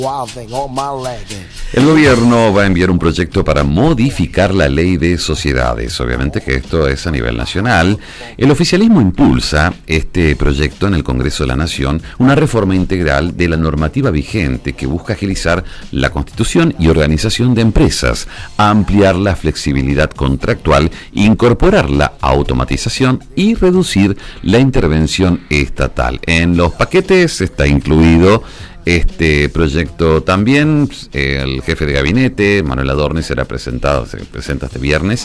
El gobierno va a enviar un proyecto para modificar la ley de sociedades. Obviamente que esto es a nivel nacional. El oficialismo impulsa este proyecto en el Congreso de la Nación, una reforma integral de la normativa vigente que busca agilizar la constitución y organización de empresas, ampliar la flexibilidad contractual, incorporar la automatización y reducir la intervención estatal. En los paquetes está incluido este proyecto también. El jefe de gabinete, Manuel Adorni, se presentó este viernes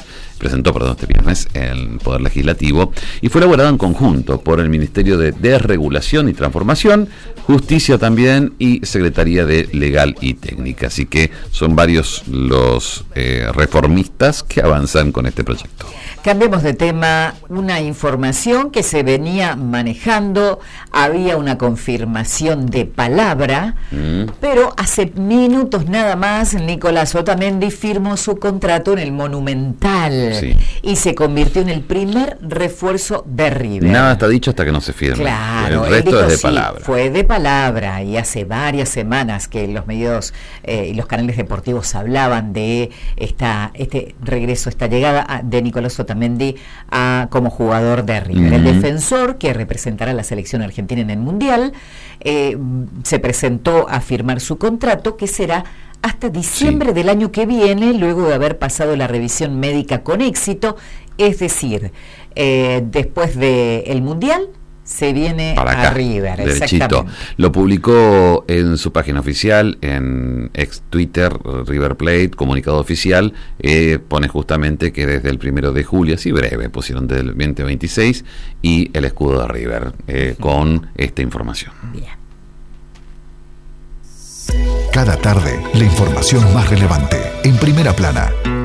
el Poder Legislativo y fue elaborado en conjunto por el Ministerio de Desregulación y Transformación, Justicia también y Secretaría de Legal y Técnica. Así que son varios los reformistas que avanzan con este proyecto. Cambiemos de tema. Una información que se venía manejando, había una confirmación de palabra, pero hace minutos nada más Nicolás Otamendi firmó su contrato en el Monumental, sí, y se convirtió en el primer refuerzo de River. Nada está dicho hasta que no se firme. Claro, el resto es de sí, palabra. Fue de palabra, y hace varias semanas que los medios y los canales deportivos hablaban de este regreso, esta llegada de Nicolás Otamendi como jugador de River. El defensor que representará a la selección argentina en el Mundial se presentó a firmar su contrato, que será hasta diciembre del año que viene, luego de haber pasado la revisión médica con éxito. Es decir, después del Mundial se viene para acá, a River, derechito. Lo publicó en su página oficial, en ex Twitter, River Plate, comunicado oficial, pone justamente que desde el 1 de julio, así breve, pusieron del 2026 y el escudo de River, con esta información. Bien. Cada tarde, la información más relevante, en Primera Plana.